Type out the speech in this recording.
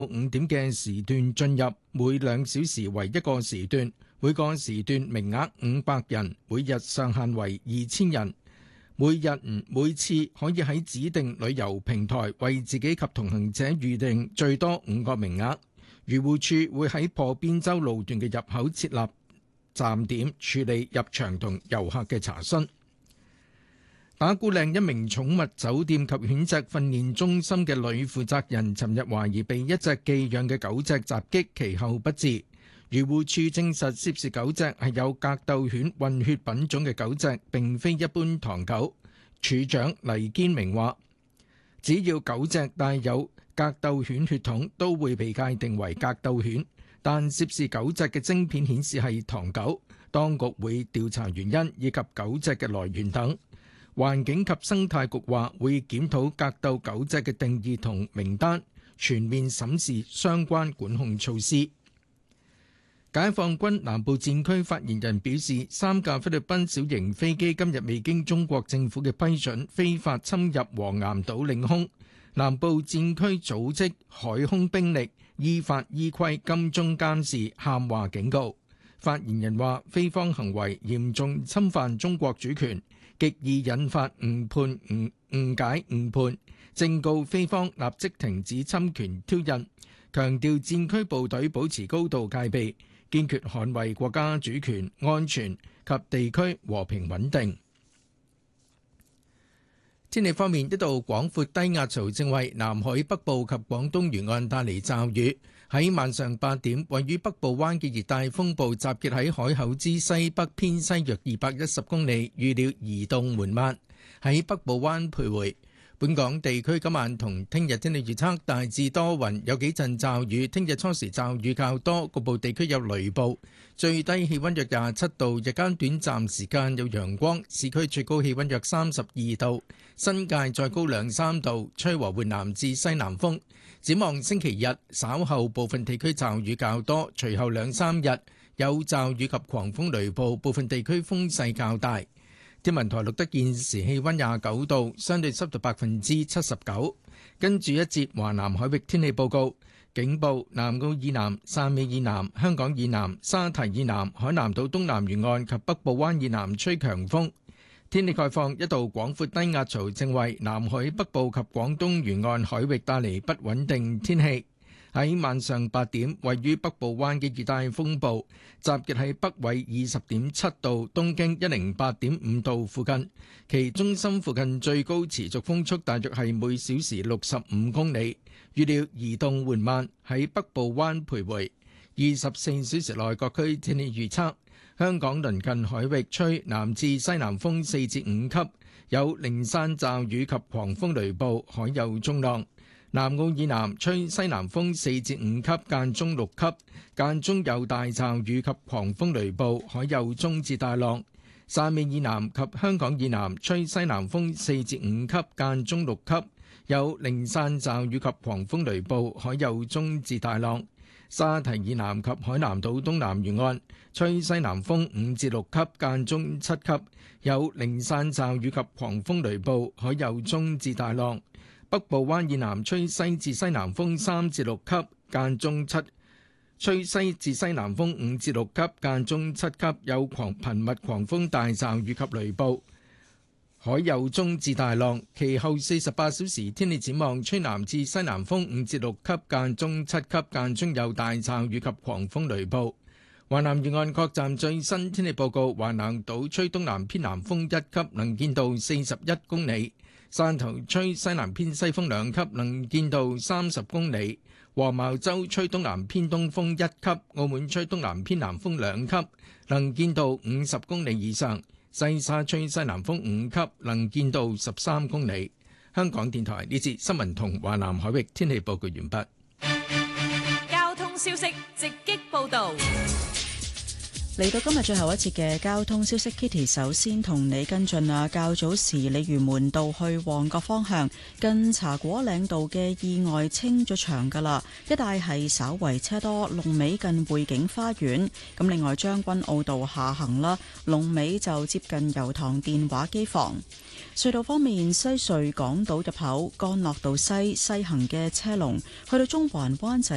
5點嘅時段進入，每2小時為1個時段，每個時段名額500人，每日上限為2000人。每次可以喺指定旅遊平台為自己及同行者預定最多5個名額。漁護處會喺破邊洲路段嘅入口設立站點，處理入場同遊客嘅查詢。打鼓嶺一名寵物酒店及犬隻訓練中心嘅女負責人，尋日懷疑被一隻寄養嘅狗隻襲擊，其後不治。漁護處證實涉事狗隻係有格鬥犬混血品種嘅狗隻，並非一般唐狗。處長黎堅明話，只要狗隻帶有格鬥犬血統，都會被界定為格鬥犬，但涉事狗隻嘅晶片顯示係唐狗，當局會調查原因以及狗隻嘅來源等。環境及生態局話會檢討格鬥狗隻嘅定義同名單，全面審視相關管控措施。解放軍南部戰區發言人表示，3架菲律賓小型飛機今日未經中國政府嘅批准，非法侵入黃岩島領空。南部戰區組織海空兵力依法依規金鐘監視，喊話警告。發言人話，菲方行為嚴重侵犯中國主權，極易引發誤解誤判，正告菲方立即停止侵權挑釁，強調戰區部隊保持高度戒備，堅決捍衛國家主權、安全及地區和平穩定。天氣方面，一道廣闊低壓槽正為南海北部及廣東沿岸帶嚟驟雨。喺晚上8點，位於北部灣嘅熱帶風暴集結喺海口之西北偏西約210公里，預料移動緩慢，喺北部灣徘徊。本港地區今晚同聽日天氣預測大致多雲，有幾陣驟雨。聽日初時驟雨較多，局部地區有雷暴。最低氣溫約27度，日間短暫時間有陽光。市區最高氣溫約32度，新界再高2-3度。吹和緩南至西南風。展望星期日稍後部分地區驟雨較多，隨後2-3日有驟雨及狂風雷暴，部分地區風勢較大。天文台錄得現時氣溫29度，相對濕度79%。跟住一節華南海域天氣報告，警報：南澳以南、汕尾以南、香港以南、沙堤以南、海南島東南沿岸及北部灣以南吹強風。天氣概況：一道廣闊低壓槽正為南海北部及廣東沿岸海域帶嚟不穩定天氣。喺晚上8點，位於北部灣嘅熱帶風暴集結喺北緯20.7度、東經108.5度附近，其中心附近最高持續風速大約係每小時65公里，預料移動緩慢，喺北部灣徘徊。24小時內各區天氣預測：香港鄰近海域吹南至西南風4至5級，有零散驟雨及狂風雷暴，海有中浪。南澳以南吹西南風4至5級，間中6級，間中有大驟雨及狂風雷暴，海有中至大浪。汕尾以南及香港以南吹西南風4至5級，間中6級，有零散驟雨及狂風雷暴，海有中至大浪。沙堤以南及海南島東南沿岸吹西南風5至6級，間中7級，有零散驟雨及狂風雷暴，海有中至大浪。北部灣以南吹西至西南風3至6級，間中吹西至西南風5至6級，間中7級，有頻密狂風大驟雨及雷暴，海有中至大浪。其後48小時天氣展望，吹南至西南風5至6級，間中7級，間中有大驟雨及狂風雷暴。華南沿岸各站最新天氣報告：華南島吹東南偏南風1級，能見度41公里。汕頭吹西南偏西風2級，能見度30公里；黃茅洲吹東南偏東風1級，澳門吹東南偏南風2級，能見度50公里以上；西沙吹西南風5級，能見度13公里。香港電台呢節新聞同華南海域天氣報告完畢。 交通消息直擊報導。 嚟到今日最後一節嘅交通消息 ，Kitty 首先同你跟進啊。較早時鯉魚門道去旺角方向近茶果嶺道嘅意外清咗場噶啦，一帶係稍為車多，龍尾近匯景花園。咁另外將軍澳道下行啦，龍尾就接近油塘電話機房。隧道方面，西隧港島入口干諾道西行嘅車龍去到中環灣仔